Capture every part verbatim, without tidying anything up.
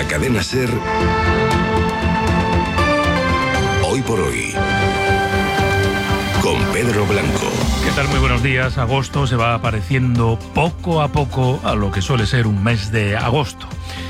la cadena SER, Hoy por Hoy, con Pedro Blanco. ¿Qué tal? Muy buenos días. Agosto se va apareciendo poco a poco a lo que suele ser un mes de agosto.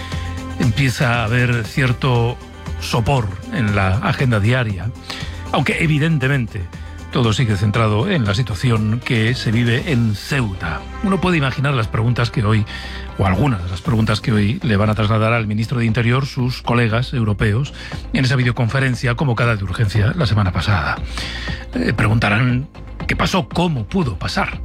Empieza a haber cierto sopor en la agenda diaria, aunque evidentemente todo sigue centrado en la situación que se vive en Ceuta. Uno puede imaginar las preguntas que hoy, o algunas de las preguntas que hoy le van a trasladar al ministro de Interior sus colegas europeos en esa videoconferencia convocada de urgencia la semana pasada. Eh, preguntarán qué pasó, cómo pudo pasar,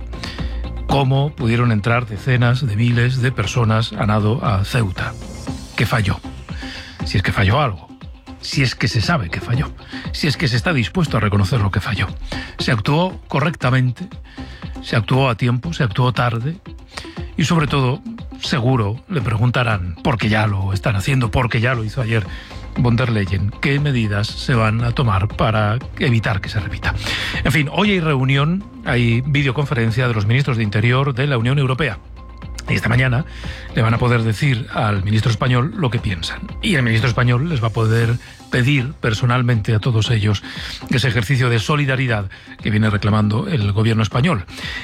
cómo pudieron entrar decenas de miles de personas a nado a Ceuta. ¿Qué falló? Si es que falló algo. Si es que se sabe que falló, si es que se está dispuesto a reconocer lo que falló. ¿Se actuó correctamente? ¿Se actuó a tiempo? ¿Se actuó tarde? Y sobre todo, seguro le preguntarán, porque ya lo están haciendo, porque ya lo hizo ayer von der Leyen, qué medidas se van a tomar para evitar que se repita. En fin, hoy hay reunión, hay videoconferencia de los ministros de Interior de la Unión Europea. Y esta mañana le van a poder decir al ministro español lo que piensan. Y el ministro español les va a poder pedir personalmente a todos ellos ese ejercicio de solidaridad que viene reclamando el gobierno español.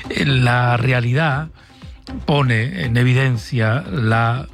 La realidad pone en evidencia la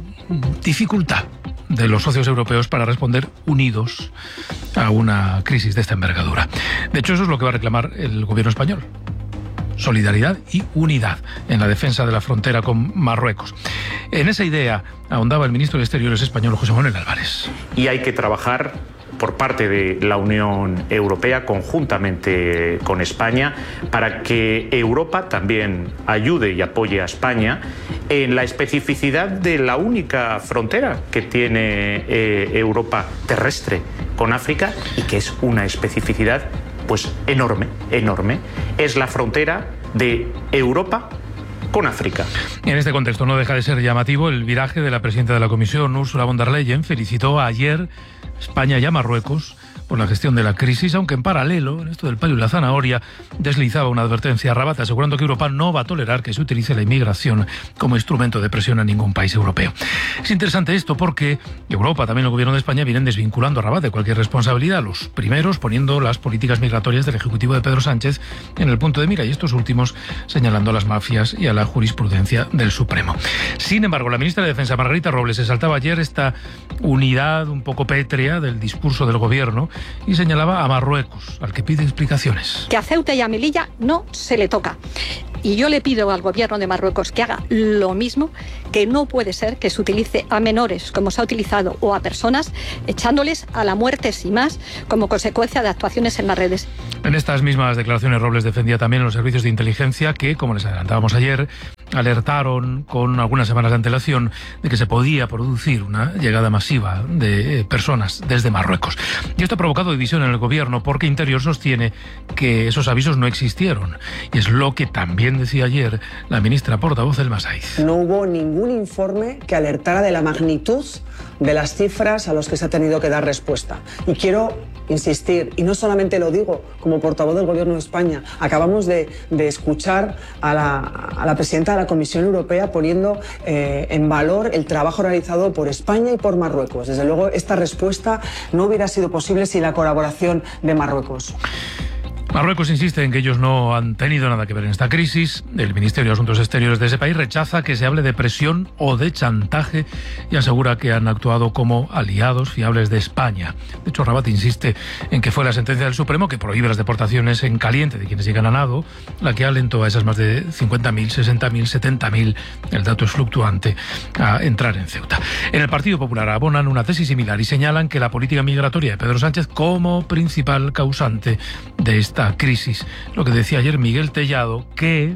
dificultad de los socios europeos para responder unidos a una crisis de esta envergadura. De hecho, eso es lo que va a reclamar el gobierno español. Solidaridad y unidad en la defensa de la frontera con Marruecos. En esa idea ahondaba el ministro de Exteriores español, José Manuel Álvarez. Y hay que trabajar por parte de la Unión Europea conjuntamente con España para que Europa también ayude y apoye a España en la especificidad de la única frontera que tiene eh, Europa terrestre con África, y que es una especificidad pues enorme, enorme. Es la frontera de Europa con África. En este contexto no deja de ser llamativo el viraje de la presidenta de la Comisión, Ursula von der Leyen. Felicitó ayer España y a Marruecos por la gestión de la crisis, aunque en paralelo, en esto del palo y la zanahoria, deslizaba una advertencia a Rabat, asegurando que Europa no va a tolerar que se utilice la inmigración como instrumento de presión a ningún país europeo. Es interesante esto porque Europa, también el gobierno de España, vienen desvinculando a Rabat de cualquier responsabilidad, los primeros poniendo las políticas migratorias del Ejecutivo de Pedro Sánchez en el punto de mira, y estos últimos señalando a las mafias y a la jurisprudencia del Supremo. Sin embargo, la ministra de Defensa, Margarita Robles, se saltaba ayer esta unidad un poco pétrea del discurso del gobierno y señalaba a Marruecos, al que pide explicaciones. Que a Ceuta y a Melilla no se le toca. Y yo le pido al gobierno de Marruecos que haga lo mismo, que no puede ser que se utilice a menores, como se ha utilizado, o a personas, echándoles a la muerte sin más, como consecuencia de actuaciones en las redes. En estas mismas declaraciones, Robles defendía también a los servicios de inteligencia que, como les adelantábamos ayer, alertaron con algunas semanas de antelación de que se podía producir una llegada masiva de personas desde Marruecos. Y esto ha provocado división en el gobierno porque Interior sostiene que esos avisos no existieron. Y es lo que también decía ayer la ministra portavoz Elma Saiz. No hubo ningún informe que alertara de la magnitud de las cifras a los que se ha tenido que dar respuesta. Y quiero insistir, y no solamente lo digo como portavoz del Gobierno de España, acabamos de, de escuchar a la, a la presidenta de la Comisión Europea poniendo eh, en valor el trabajo realizado por España y por Marruecos. Desde luego, esta respuesta no hubiera sido posible sin la colaboración de Marruecos. Marruecos insiste en que ellos no han tenido nada que ver en esta crisis. El Ministerio de Asuntos Exteriores de ese país rechaza que se hable de presión o de chantaje y asegura que han actuado como aliados fiables de España. De hecho, Rabat insiste en que fue la sentencia del Supremo que prohíbe las deportaciones en caliente de quienes llegan a nado la que alentó a esas más de cincuenta mil, sesenta mil, setenta mil, el dato es fluctuante, a entrar en Ceuta. En el Partido Popular abonan una tesis similar y señalan que la política migratoria de Pedro Sánchez como principal causante de esta crisis. Lo que decía ayer Miguel Tellado, que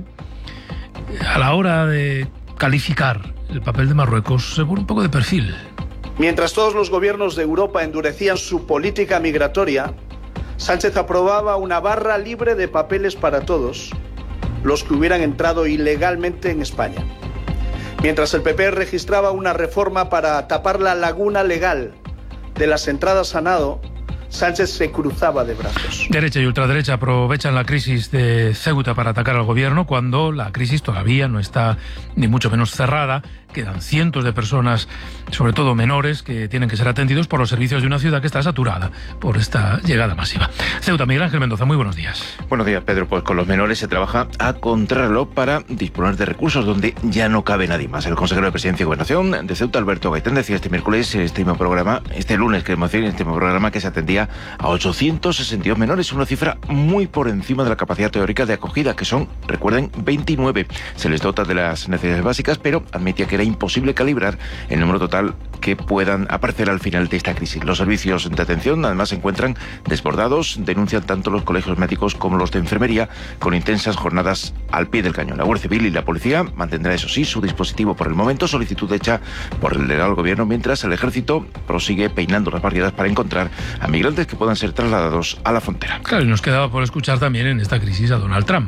a la hora de calificar el papel de Marruecos se pone un poco de perfil. Mientras todos los gobiernos de Europa endurecían su política migratoria, Sánchez aprobaba una barra libre de papeles para todos los que hubieran entrado ilegalmente en España. Mientras el P P registraba una reforma para tapar la laguna legal de las entradas a nado, Sánchez se cruzaba de brazos. Derecha y ultraderecha aprovechan la crisis de Ceuta para atacar al gobierno cuando la crisis todavía no está ni mucho menos cerrada quedan cientos de personas, sobre todo menores, que tienen que ser atendidos por los servicios de una ciudad que está saturada por esta llegada masiva. Ceuta, Miguel Ángel Mendoza, muy buenos días. Buenos días, Pedro. Pues con los menores se trabaja a contrarreloj para disponer de recursos donde ya no cabe nadie más. El consejero de Presidencia y Gobernación de Ceuta, Alberto Gaitán, decía este miércoles, este mismo programa, este lunes, queremos decir, este mismo programa, que se atendía a ochocientos sesenta y dos menores, una cifra muy por encima de la capacidad teórica de acogida, que son, recuerden, veintinueve. Se les dota de las necesidades básicas, pero admitía que era imposible calibrar el número total que puedan aparecer al final de esta crisis. Los servicios de atención además se encuentran desbordados, denuncian tanto los colegios médicos como los de enfermería, con intensas jornadas al pie del cañón. La Guardia Civil y la Policía mantendrá, eso sí, su dispositivo por el momento, solicitud hecha por el delegado del Gobierno, mientras el Ejército prosigue peinando las barriadas para encontrar a migrantes que puedan ser trasladados a la frontera. Claro, y nos quedaba por escuchar también en esta crisis a Donald Trump.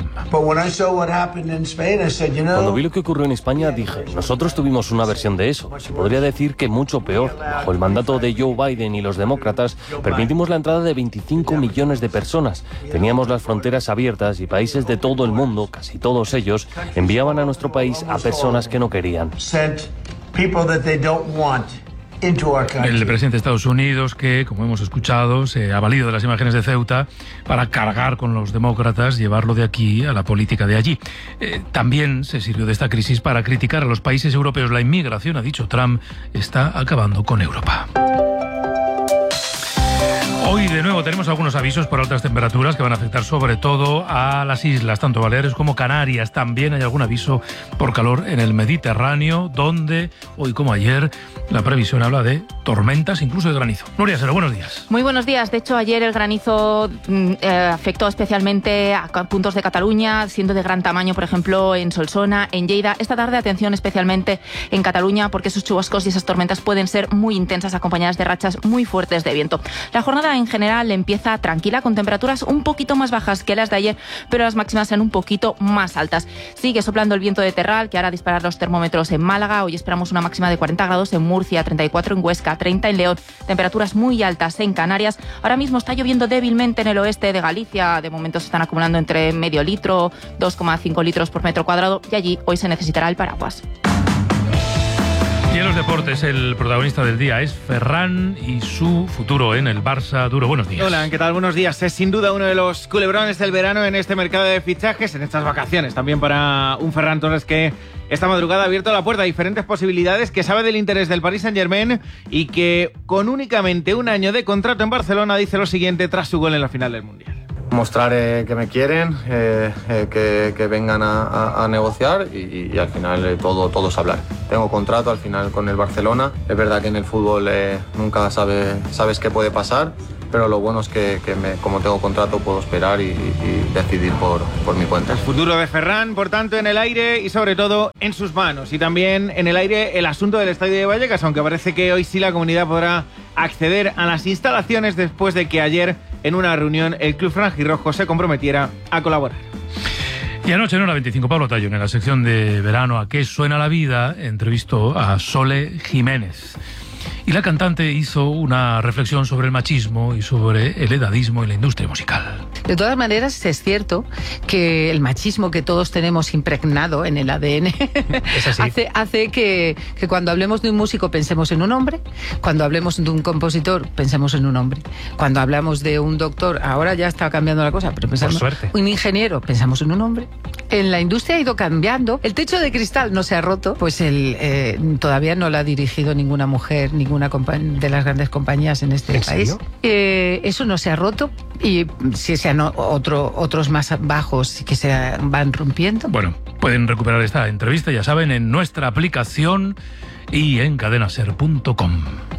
Cuando vi lo que ocurrió en España, dije, nosotros tuvimos una versión de eso. Se podría decir que mucho peor. Bajo el mandato de Joe Biden y los demócratas, permitimos la entrada de veinticinco millones de personas. Teníamos las fronteras abiertas y países de todo el mundo, casi todos ellos, enviaban a nuestro país a personas que no querían. El presidente de Estados Unidos, que, como hemos escuchado, se ha valido de las imágenes de Ceuta para cargar con los demócratas, llevarlo de aquí a la política de allí. Eh, también se sirvió de esta crisis para criticar a los países europeos. La inmigración, ha dicho Trump, está acabando con Europa. Hoy de nuevo tenemos algunos avisos por altas temperaturas que van a afectar sobre todo a las islas, tanto Baleares como Canarias. También hay algún aviso por calor en el Mediterráneo, donde hoy como ayer la previsión habla de tormentas, incluso de granizo. Nuria Sero, buenos días. Muy buenos días. De hecho, ayer el granizo eh, afectó especialmente a puntos de Cataluña, siendo de gran tamaño, por ejemplo, en Solsona, en Lleida. Esta tarde, atención especialmente en Cataluña, porque esos chubascos y esas tormentas pueden ser muy intensas, acompañadas de rachas muy fuertes de viento. La jornada en general empieza tranquila, con temperaturas un poquito más bajas que las de ayer, pero las máximas serán un poquito más altas. Sigue soplando el viento de terral, que hará disparar los termómetros en Málaga. Hoy esperamos una máxima de cuarenta grados en Murcia, treinta y cuatro en Huesca, treinta en León. Temperaturas muy altas en Canarias. Ahora mismo está lloviendo débilmente en el oeste de Galicia. De momento se están acumulando entre medio litro, dos coma cinco litros por metro cuadrado, y allí hoy se necesitará el paraguas. Y en los deportes, el protagonista del día es Ferran y su futuro en el Barça. Duro, buenos días. Hola, ¿qué tal? Buenos días. Es sin duda uno de los culebrones del verano en este mercado de fichajes, en estas vacaciones. También para un Ferran Torres que esta madrugada ha abierto la puerta a diferentes posibilidades, que sabe del interés del Paris Saint-Germain y que con únicamente un año de contrato en Barcelona dice lo siguiente tras su gol en la final del Mundial. Mostrar eh, que me quieren, eh, eh, que, que vengan a, a, a negociar y, y al final eh, todo, todo es hablar. Tengo contrato al final con el Barcelona. Es verdad que en el fútbol eh, nunca sabe, sabes qué puede pasar, pero lo bueno es que, que me, como tengo contrato puedo esperar y, y decidir por, por mi cuenta. El futuro de Ferran, por tanto, en el aire y sobre todo en sus manos. Y también en el aire el asunto del estadio de Vallecas, aunque parece que hoy sí la comunidad podrá acceder a las instalaciones después de que ayer en una reunión el club franjirrojo se comprometiera a colaborar. Y anoche en Hora veinticinco, Pablo Tallón, en la sección de verano ¿A qué suena la vida?, entrevistó a Sole Jiménez. Y la cantante hizo una reflexión sobre el machismo y sobre el edadismo en la industria musical. De todas maneras, es cierto que el machismo que todos tenemos impregnado en el A D N es así. hace, hace que, que cuando hablemos de un músico pensemos en un hombre, cuando hablemos de un compositor pensemos en un hombre, cuando hablamos de un doctor, ahora ya está cambiando la cosa, pero pensamos un ingeniero, pensamos en un hombre. En la industria ha ido cambiando. El techo de cristal no se ha roto, pues el, eh, todavía no lo ha dirigido ninguna mujer, ninguna de las grandes compañías en este ¿En país. Eh, eso no se ha roto y si sean otro, otros más bajos que se van rompiendo. Bueno, pueden recuperar esta entrevista, ya saben, en nuestra aplicación y en cadena ser punto com.